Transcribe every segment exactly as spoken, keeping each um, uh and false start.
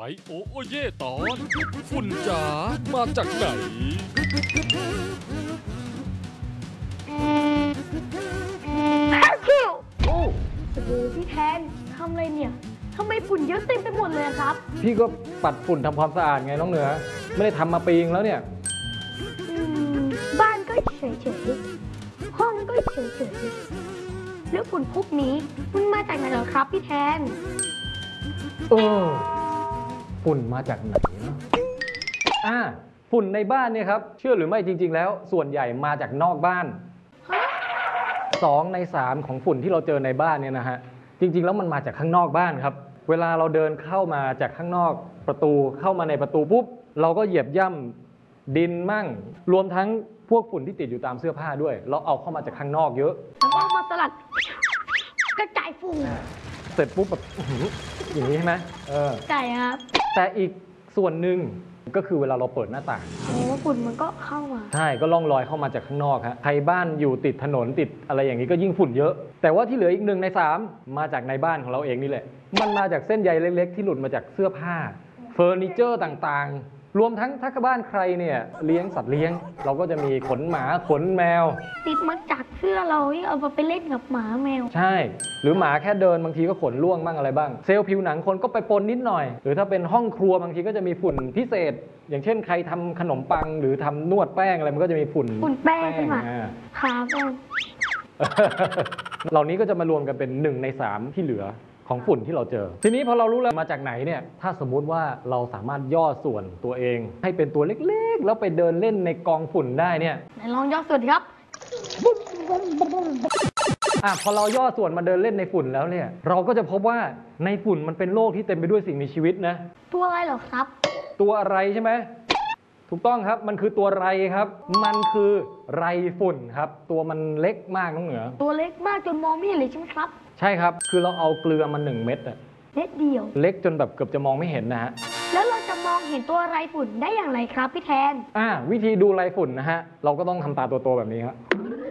โอโอเย่ตอนฝุ่นจ๋ามาจากไหนคิวโอ้โหพี่แทนทำอะไรเนี่ยทำไมฝุ่นเยอะเต็มไปหมดเลยครับพี่ก็ปัดฝุ่นทำความสะอาดไงน้องเหนือไม่ได้ทำมาปีนึงแล้วเนี่ยบ้านก็เฉยๆห้องก็เฉยๆแล้วฝุ่นพวกนี้มันมาจากไหนเหรอครับพี่แทนเออฝุ่นมาจากไหนเนาะอ่าฝุ่นในบ้านเนี่ยครับเชื่อหรือไม่จริงๆแล้วส่วนใหญ่มาจากนอกบ้านสองในสามของฝุ่นที่เราเจอในบ้านเนี่ยนะฮะจริงๆแล้วมันมาจากข้างนอกบ้านครับเวลาเราเดินเข้ามาจากข้างนอกประตูเข้ามาในประตูปุ๊บเราก็เหยียบย่ำดินมั่งรวมทั้งพวกฝุ่นที่ติดอยู่ตามเสื้อผ้าด้วยเราเอาเข้ามาจากข้างนอกเยอะแล้วก็มาสลัดกระจายฝุ่นเสร็จปุ๊บแบบอย่างนี้ใช่ไหมเออใช่ครับแต่อีกส่วนหนึ่งก็คือเวลาเราเปิดหน้าต่างโอ้ฝุ่นมันก็เข้ามาใช่ก็ล่องลอยเข้ามาจากข้างนอกฮะใครบ้านอยู่ติดถนนติดอะไรอย่างนี้ก็ยิ่งฝุ่นเยอะแต่ว่าที่เหลืออีกหนึ่งในสามมาจากในบ้านของเราเองนี่แหละมันมาจากเส้นใยเล็กๆที่หลุดมาจากเสื้อผ้าเฟอร์นิเจอร์ต่างๆรวมทั้งถ้าบ้านใครเนี่ยเลี้ยงสัตว์เลี้ยงเราก็จะมีขนหมาขนแมวติดมาจากเสื้อเราที่เอาไปเล่นกับหมาแมวใช่หรือหมาแค่เดินบางทีก็ขนร่วงบ้างอะไรบ้างเซลล์ผิวหนังคนก็ไปปนนิดหน่อยหรือถ้าเป็นห้องครัวบางทีก็จะมีฝุ่นพิเศษอย่างเช่นใครทำขนมปังหรือทำนวดแป้งอะไรมันก็จะมีฝุ่นฝุ่นแป้งใช่ไหมขาแป้งเหล่านี้ก็จะมารวมกันเป็นหนึ่งในสามที่เหลือของฝุ่นที่เราเจอทีนี้พอเรารู้แล้วมาจากไหนเนี่ยถ้าสมมุติว่าเราสามารถย่อส่วนตัวเองให้เป็นตัวเล็กๆแล้วไปเดินเล่นในกองฝุ่นได้เนี่ยไหนลองย่อส่วนครับอ่ะพอเราย่อส่วนมาเดินเล่นในฝุ่นแล้วเนี่ยเราก็จะพบว่าในฝุ่นมันเป็นโลกที่เต็มไปด้วยสิ่งมีชีวิตนะตัวอะไรเหรอครับตัวอะไรใช่ไหมถูกต้องครับมันคือตัวไรครับมันคือไรฝุ่นครับตัวมันเล็กมากน้องเหนือตัวเล็กมากจนมองไม่เห็นเลยใช่ไหมครับใช่ครับคือเราเอาเกลือมาหนึ่งเม็ดอะเม็ดเดียวเล็กจนแบบเกือบจะมองไม่เห็นนะฮะแล้วเราจะมองเห็นตัวไรฝุ่นได้อย่างไรครับพี่แทนอ่าวิธีดูไรฝุ่นนะฮะเราก็ต้องทำตาโตๆแบบนี้ครับ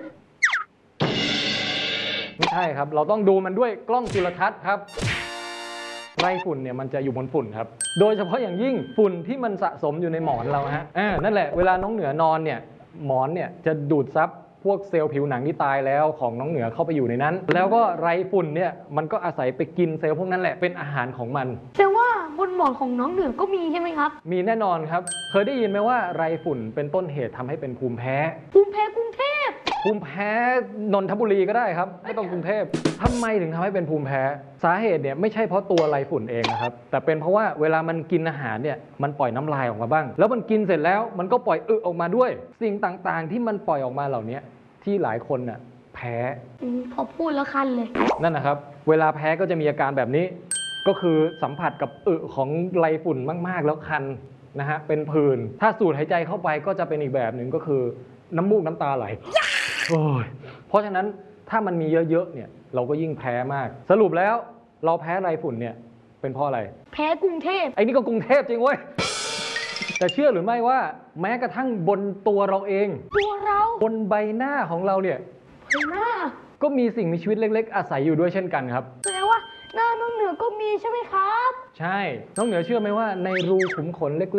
ไม่ใช่ครับเราต้องดูมันด้วยกล้องจุลทรรศน์ครับไรฝุ่นเนี่ยมันจะอยู่บนฝุ่นครับโดยเฉพาะอย่างยิ่งฝุ่นที่มันสะสมอยู่ในหมอนเราฮะอ่านั่นแหละเวลาน้องเหนือนอนเนี่ยหมอนเนี่ยจะดูดซับพวกเซลล์ผิวหนังที่ตายแล้วของน้องเหนือเข้าไปอยู่ในนั้นแล้วก็ไรฝุ่นเนี่ยมันก็อาศัยไปกินเซลล์พวกนั้นแหละเป็นอาหารของมันแปลว่าบนหมอนของน้องเหนือก็มีใช่ไหมครับมีแน่นอนครับเคยได้ยินไหมว่าไรฝุ่นเป็นต้นเหตุทำให้เป็นภูมิแพ้ภูมิแพ้กรุงเทพภูมิแพ้นนทบุรีก็ได้ครับไม่ต้องกรุงเทพทำไมถึงทำให้เป็นภูมิแพ้สาเหตุเนี่ยไม่ใช่เพราะตัวไรฝุ่นเองนะครับแต่เป็นเพราะว่าเวลามันกินอาหารเนี่ยมันปล่อยน้ำลายออกมาบ้างแล้วมันกินเสร็จแล้วมันก็ปล่อยอึออกมาด้วยสิ่งต่างๆที่มันปล่อยออกมาเหล่านี้ที่หลายคนน่ะแพ้พอพูดแล้วคันเลยนั่นนะครับเวลาแพ้ก็จะมีอาการแบบนี้ก็คือสัมผัสกับอึของไรฝุ่นมากๆแล้วคันนะฮะเป็นผื่นถ้าสูดหายใจเข้าไปก็จะเป็นอีกแบบหนึ่งก็คือน้ำมูกน้ำตาไหลโอ้ยเพราะฉะนั้นถ้ามันมีเยอะๆเนี่ยเราก็ยิ่งแพ้มากสรุปแล้วเราแพ้ไรฝุ่นเนี่ยเป็นเพราะอะไรแพ้กรุงเทพไอ้นี่ก็กรุงเทพจริงเว้ยแต่เชื่อหรือไม่ว่าแม้กระทั่งบนตัวเราเองตัวเราบนใบหน้าของเราเนี่ยใบหน้าก็มีสิ่งมีชีวิตเล็กๆอาศัยอยู่ด้วยเช่นกันครับแปลว่าหน้าน้องเหนือก็มีใช่ไหมครับใช่น้องเหนือเชื่อไหมว่าในรูขุมขนเล็ก